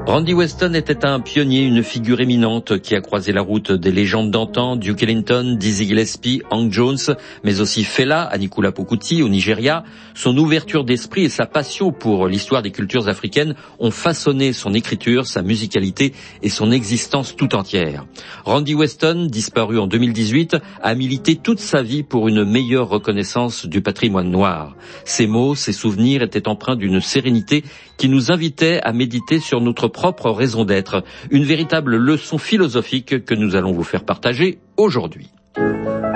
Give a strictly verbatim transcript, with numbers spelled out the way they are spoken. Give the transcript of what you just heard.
Randy Weston était un pionnier, une figure éminente qui a croisé la route des légendes d'antan, Duke Ellington, Dizzy Gillespie, Hank Jones, mais aussi Fela, Anikulapo Kuti au Nigeria. Son ouverture d'esprit et sa passion pour l'histoire des cultures africaines ont façonné son écriture, sa musicalité et son existence tout entière. Randy Weston, disparu en deux mille dix-huit, a milité toute sa vie pour une meilleure reconnaissance du patrimoine noir. Ses mots, ses souvenirs étaient empreints d'une sérénité qui nous invitait à méditer sur notre propre raison d'être. Une véritable leçon philosophique que nous allons vous faire partager aujourd'hui.